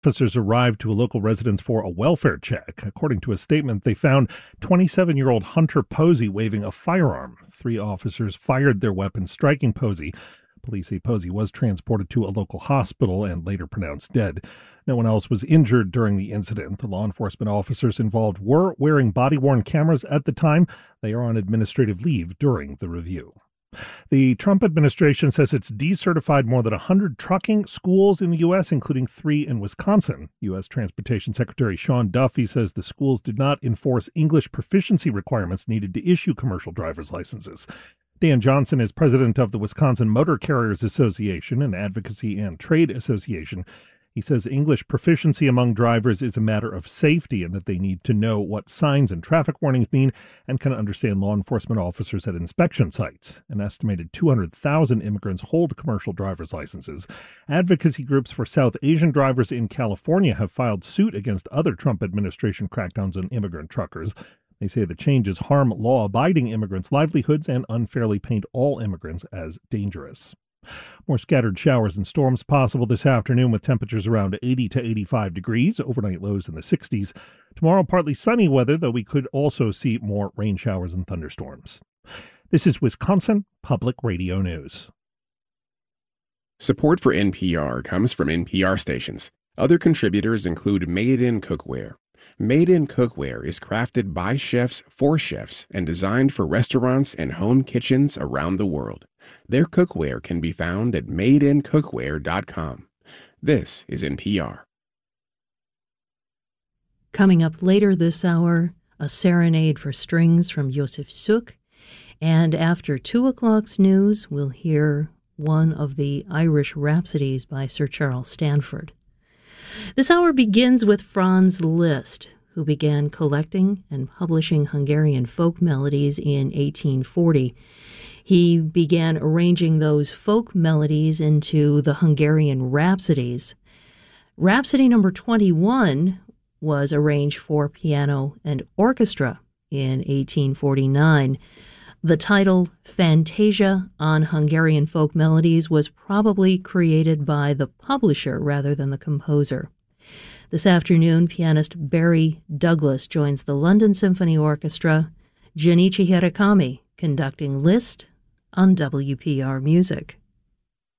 Officers arrived to a local residence for a welfare check. According to a statement, they found 27-year-old Hunter Posey waving a firearm. 3 officers fired their weapons, striking Posey. Police say Posey was transported to a local hospital and later pronounced dead. No one else was injured during the incident. The law enforcement officers involved were wearing body-worn cameras at the time. They are on administrative leave during the review. The Trump administration says it's decertified more than 100 trucking schools in the U.S., including 3 in Wisconsin. U.S. Transportation Secretary Sean Duffy says the schools did not enforce English proficiency requirements needed to issue commercial driver's licenses. Dan Johnson is president of the Wisconsin Motor Carriers Association, an advocacy and trade association. He says English proficiency among drivers is a matter of safety and that they need to know what signs and traffic warnings mean and can understand law enforcement officers at inspection sites. An estimated 200,000 immigrants hold commercial driver's licenses. Advocacy groups for South Asian drivers in California have filed suit against other Trump administration crackdowns on immigrant truckers. They say the changes harm law-abiding immigrants' livelihoods and unfairly paint all immigrants as dangerous. More scattered showers and storms possible this afternoon with temperatures around 80 to 85 degrees, overnight lows in the 60s. Tomorrow, partly sunny weather, though we could also see more rain showers and thunderstorms. This is Wisconsin Public Radio News. Support for NPR comes from NPR stations. Other contributors include Made in Cookware. Made in Cookware is crafted by chefs for chefs and designed for restaurants and home kitchens around the world. Their cookware can be found at madeincookware.com. This is NPR. Coming up later this hour, a serenade for strings from Joseph Suk. And after 2 o'clock's news, we'll hear one of the Irish Rhapsodies by Sir Charles Stanford. This hour begins with Franz Liszt, who began collecting and publishing Hungarian folk melodies in 1840. He began arranging those folk melodies into the Hungarian Rhapsodies. Rhapsody number 21 was arranged for piano and orchestra in 1849. The title, Fantasia on Hungarian Folk Melodies, was probably created by the publisher rather than the composer. This afternoon, pianist Barry Douglas joins the London Symphony Orchestra, Junichi Hirakami conducting Liszt on WPR Music.